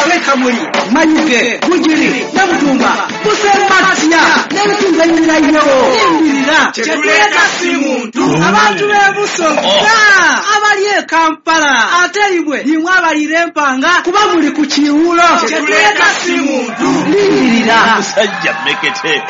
Kamuli, Manyuge, Bujiri, Namutumba, Busematia, Nemutunga Nyinayo, Imbirira, Chetuleka Simuntu, Abantu b'Ebusonga, abali Kampala, ate ibwe nimwe abalire Mpanga, kuba muli ku Kiwulo, Chetuleka Simuntu, Imbirira. Musajja Mekete.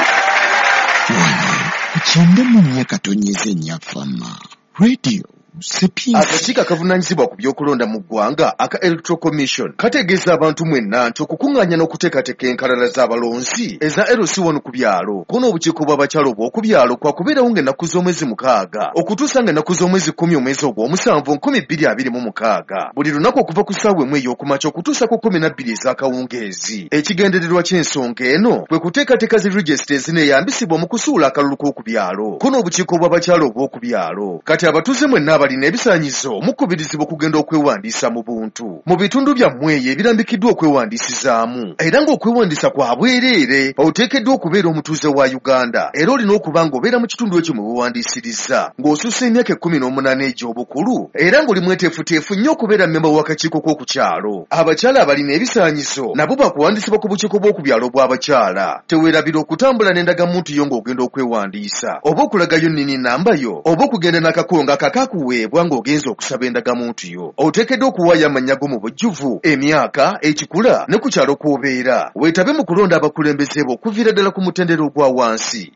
Chinde munye katonyeze nyafama. Radio Akakiiko akavunanyizibwa ku by'okulonda mu ggwanga aka Electoral Commission kategeeza abantu mwenna nti okukuŋŋaanya n'okuteekateeka enkalala z'abalonzi eza LC1 ku byalo kuno obukiiko bw'abakyalo obw'oku byalo kwakubeerawo ng'ennaku z'omwezi 6 okutuusa ng'ennaku z'omwezi 10 omwezi ogw'omusanvu 2026 buli lunaku okuva ku ssaawa emu ey'okumakya okutuusa ku 12 ez'akawungeezi. Ekigendererwa ky'ensonga eno kwe kuteekateeka zi regisita ezineeyambisibwa mu kusuula akalulu k'oku byalo kuno obukiiko bw'abakyalo obw'oku byalo. Kati abatuuze mwenna balina ebisaanyizo mukubirizibwa okugenda okwewandiisa mu buntu mu bitundu byammwe eyo ebirambikiddwa okwewandiisizaamu era ng'okwewandiisa kwa bwereere oteekeddwa okubeera omutuuze wa Uganda era olina okuba ng'obeera mu kitundu ekyo mwe weewandiisiriza ng'osussa emyaka 18 egy'obukulu era ng'oli mweteefuteefu nnyo okubeera mmemba w'akakiiko k'oku kyalo. Abakyala abalina ebisaanyizo nabo bakuwandiisibwa ku bukiiko bw'oku byalo bw'abakyala. Teweerabira okutambula n'endagamuntu yo ng'ogenda okwewandiisa oba okulagayo nnini nnamba yo oba okugenda n'akakonga akakakuweebwa ng'ogenza okusaba endagamuntu yo. Oteekeddwa okuwaayo amannya go mu bujjuvu, emyaka, ekikula ne ku kyalo kw'obeera. Weetabe mu kulonda abakulembeze bo okuviira ddala ku mutendera ogwa wansi.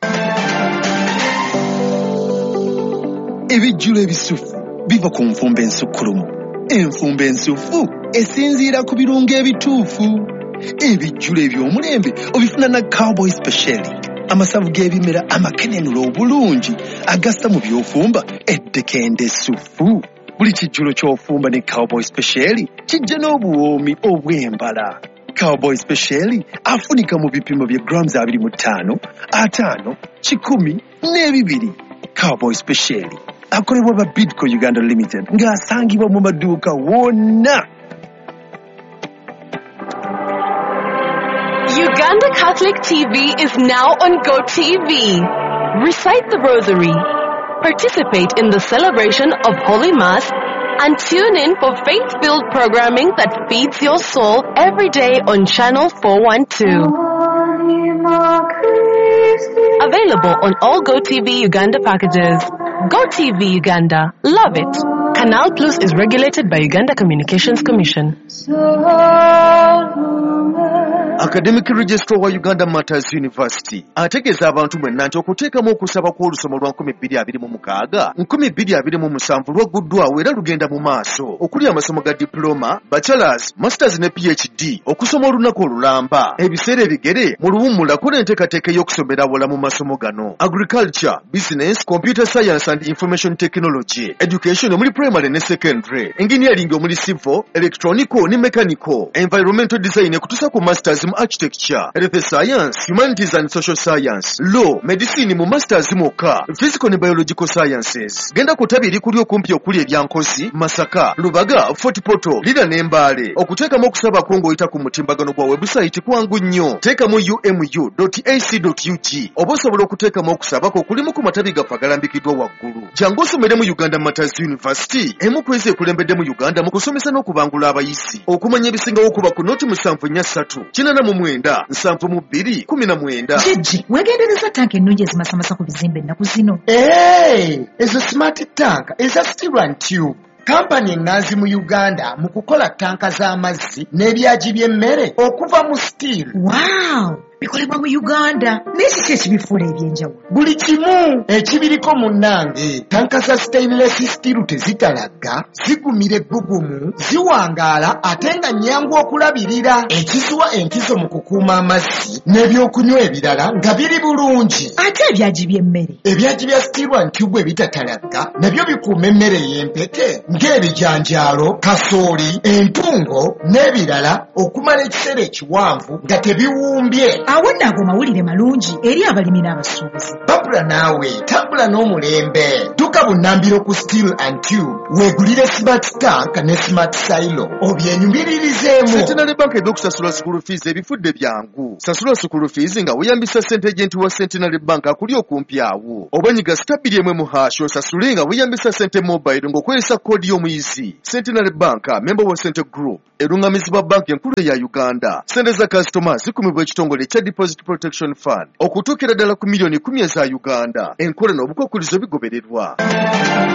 ebijjulo ebisufu biva ku nfumba ensukkulumu. Enfumba ensufu esinziira ku birungo ebituufu. Ebijjulo eby'omulembe obifuna na Cowboy Special. Amasavu g'ebimera amakenenula obulungi agassa mu by'ofumba eddekende essufu. Buli kijjulo ky'ofumba ne Cowboy Special kijja n'obuwoomi obw'embala. Cowboy Special afunika mu bipimo bya grams 25, 5, 10 n'ebibiri. Cowboy Special akolebwa ba Bidco Uganda Limited ng'asangibwa mu maduuka wonna. Uganda Catholic TV is now on GoTV. Recite the Rosary, participate in the celebration of Holy Mass, and tune in for faith-filled programming that feeds your soul every day on Channel 412. Available on all GoTV Uganda packages. GoTV Uganda. Love it. Canal Plus is regulated by Uganda Communications Commission. Academic Registrar wa Uganda Matters University ategeeza abantu mwenna nti okuteekamu okusaba kw'olusoma lwa 2026 2027 lwagguddwawo era lugenda mu maaso okuli amasomo ga diploma, bachelors, masters ne PhD okusoma olunaku olulamba ebiseera ebigere mu luwummula kola enteekateeka y'okusomera awala mu masomo gano: agriculture, business, computer science and information technology, education omuli primary ne secondary, engineering omuli civil, electronical ne mechanical, environmental design okutuusa ku masters mu architecture, health science, humanities and social science, law, medicine mu masters mwokka, physical ne biological sciences. Genda ku ttabi erikuli okumpi okuli eryankozi, Masaka, Lubaga, Fort Portal, Lira ne Mbale. Okuteekamu okusaba ko ng'oyita ku mutimbagano gwa website kwangu nnyo. Teekamu umu.ac.ug oba osobola okuteekamu okusabako kulimu ku matabi gaffe agalambikiddwa waggulu. Jangu osomere mu Uganda Matters University, emu ku ezi ekulembedde mu Uganda mu kusomesa n'okubangula abayizi. Okumanya ebisingawo okuba ku noti 743 89 72 Jiji, wegendereza tanka ennungi ezimasamasa ku bizimbe ennaku zino. Ezo smart tank eza Steel and Tube. Kampani ennazi mu Uganda mu kukola tanka z'amazzi n'ebyaji by'emmere okuva mu steel. Wow! Bikolebwa mu Uganda. N'eki ekibifuula ebyenjawulo? Buli kimu ekibiriko munnange. Tanka za stainless steel tezitalagga, zigumira ebbugumu, ziwangaala ate nga nnyangu okulabirira. Ekizuwa enkizo mu kukuuma amazzi n'ebyokunywa ebirala nga biri bulungi. Ate ebyaji by'emmere? Ebyaji bya Steel and Tube ebitatalagga nabyo bikuuma emmere y'empeke ng'ebijanjaalo, kasooli, entungo n'ebirala okumala ekiseera ekiwanvu nga tebiwumbye. awo nno ago mawulire malungi eri abalimi n'abasuubuzi. Babula naawe tambula n'omulembe. Tuka bunnambiro ku Steel and Tube weegulire smart tank ne smart silo obyenyumiririzemu. Centenary Bank eby'okusasula school fees ebifudde byangu. Sasula school fees nga weeyambisa ssente agenti wa Centenary Bank akuli okumpi awo. Oba nyiga stabili emwe mu hash osasule nga weeyambisa ssente mobile ng'okozesa koodi y'omuyizi. Centenary Bank member wa Centre Group erungamizibwa banka enkulu eya Uganda. Ssente za kasitoma zikumibwa ekitongole ekya Deposit Protection Fund okutuukira ddala ku miliyoni 10 eza Uganda. Enkola n'obukwakkulizo bigobererwa.